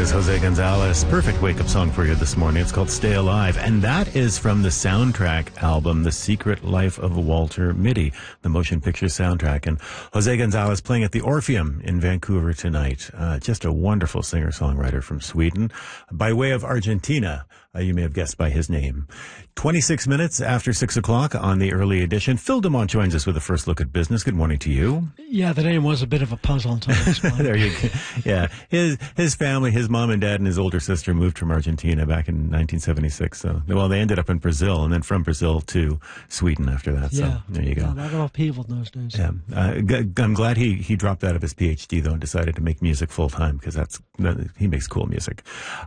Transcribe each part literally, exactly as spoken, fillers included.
is Jose Gonzalez. Perfect wake-up song for you this morning. It's called Stay Alive, and that is from the soundtrack album, The Secret Life of Walter Mitty, the motion picture soundtrack. And Jose Gonzalez playing at the Orpheum in Vancouver tonight. Uh, just a wonderful singer-songwriter from Sweden. By way of Argentina, uh, you may have guessed by his name. twenty-six minutes after six o'clock on the early edition. Phil DeMont joins us with a first look at business. Good morning to you. Yeah, the name was a bit of a puzzle until this morning. There you go. Yeah. His his family, his mom and dad and his older sister moved from Argentina back in nineteen seventy-six. So, well, they ended up in Brazil and then from Brazil to Sweden after that. So Yeah. there you go. Yeah, a lot of upheaval in those days. Yeah. Uh, g- I'm glad he, he dropped out of his PhD, though, and decided to make music full time because that's he makes cool music.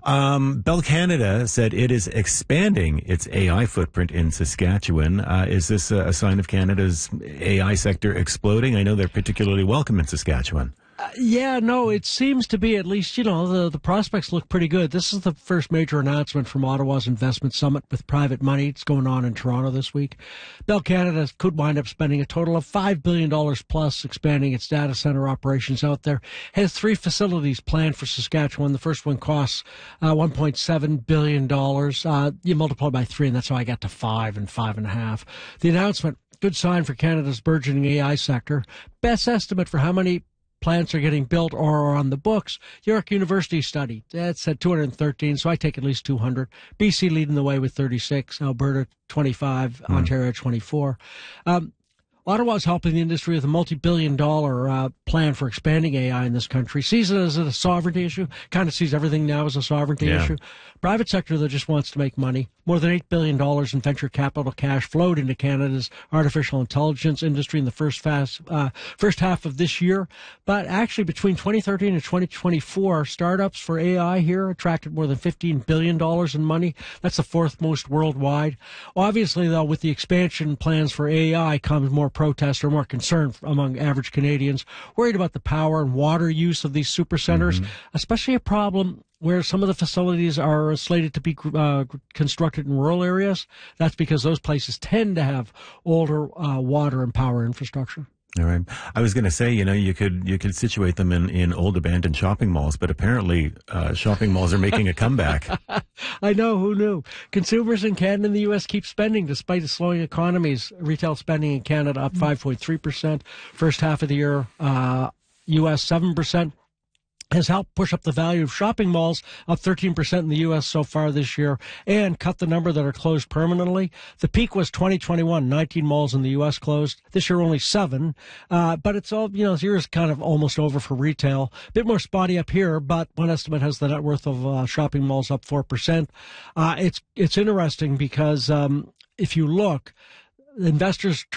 Um, Bell Canada said it is expanding its A I footprint in Saskatchewan. Uh, is this a, a sign of Canada's A I sector exploding? I know they're particularly welcome in Saskatchewan. Uh, yeah, no, it seems to be, at least, you know, the, the prospects look pretty good. This is the first major announcement from Ottawa's investment summit with private money. It's going on in Toronto this week. Bell Canada could wind up spending a total of five billion dollars plus expanding its data center operations out there. Has three facilities planned for Saskatchewan. The first one costs uh, one point seven billion dollars. Uh, you multiply by three, and that's how I got to five and five and a half. The announcement, good sign for Canada's burgeoning A I sector. Best estimate for how many plants are getting built or are on the books. York University study, that's at two hundred thirteen, so I take at least two hundred. B C leading the way with thirty-six, Alberta twenty-five, mm. Ontario twenty-four. Um, Ottawa's helping the industry with a multi-billion dollar uh, plan for expanding A I in this country. Sees it as a sovereignty issue, kind of sees everything now as a sovereignty yeah. issue. Private sector that just wants to make money. More than eight billion dollars in venture capital cash flowed into Canada's artificial intelligence industry in the first fast, uh, first half of this year. But actually, between twenty thirteen and twenty twenty-four, startups for A I here attracted more than fifteen billion dollars in money. That's the fourth most worldwide. Obviously, though, with the expansion plans for A I comes more protest or more concern among average Canadians, worried about the power and water use of these super centers, mm-hmm. especially a problem where some of the facilities are slated to be uh, constructed in rural areas. That's because those places tend to have older uh, water and power infrastructure. All right. I was going to say, you know, you could you could situate them in, in old abandoned shopping malls, but apparently uh, shopping malls are making a comeback. I know, who knew? Consumers in Canada and the U S keep spending despite the slowing economies. Retail spending in Canada up five point three percent. First half of the year, uh, U S seven percent. Has helped push up the value of shopping malls, up thirteen percent in the U S so far this year, and cut the number that are closed permanently. The peak was twenty twenty-one, nineteen malls in the U S closed. This year only seven, uh, but it's all, you know, this year is kind of almost over for retail. A bit more spotty up here, but one estimate has the net worth of uh, shopping malls up four percent. Uh, it's, it's interesting because um, if you look, investors